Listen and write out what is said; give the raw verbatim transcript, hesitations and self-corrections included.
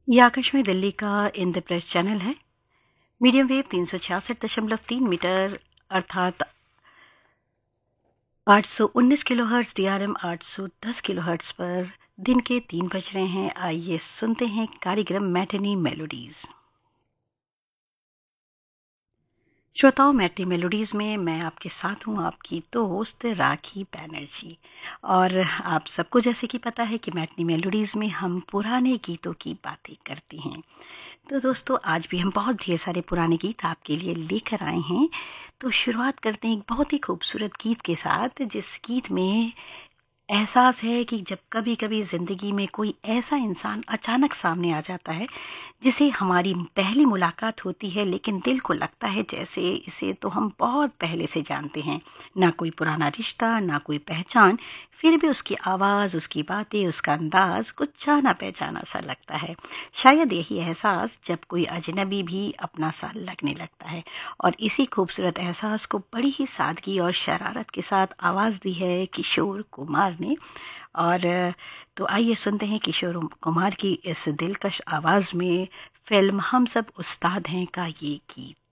ये आकाशवाणी दिल्ली का इंद्रप्रस्थ चैनल है। मीडियम वेव तीन सौ छियासठ दशमलव तीन मीटर अर्थात आठ सौ उन्नीस किलोहर्ट्ज़ डी आर एम आठ सौ दस किलोहर्ट्ज़ पर दिन के तीन बज रहे हैं। आइए सुनते हैं कार्यक्रम मैटिनी मेलोडीज़। श्रोताओं, मैटिनी मेलोडीज़ में मैं आपके साथ हूँ, आपकी दोस्त राखी बैनर्जी। और आप सबको जैसे कि पता है कि मैटिनी मेलोडीज़ में हम पुराने गीतों की बातें करते हैं। तो दोस्तों, आज भी हम बहुत ढेर सारे पुराने गीत आपके लिए लेकर आए हैं। तो शुरुआत करते हैं एक बहुत ही खूबसूरत गीत के साथ, जिस गीत में एहसास है कि जब कभी कभी ज़िंदगी में कोई ऐसा इंसान अचानक सामने आ जाता है जिसे हमारी पहली मुलाकात होती है, लेकिन दिल को लगता है जैसे इसे तो हम बहुत पहले से जानते हैं। ना कोई पुराना रिश्ता, ना कोई पहचान, फिर भी उसकी आवाज़, उसकी बातें, उसका अंदाज कुछ जाना पहचाना सा लगता है। शायद यही एहसास जब कोई अजनबी भी अपना सा लगने लगता है। और इसी खूबसूरत एहसास को बड़ी ही सादगी और शरारत के साथ आवाज़ दी है किशोर कुमार ने। और तो आइए सुनते हैं किशोर कुमार की इस दिलकश आवाज़ में फिल्म हम सब उस्ताद हैं का ये गीत।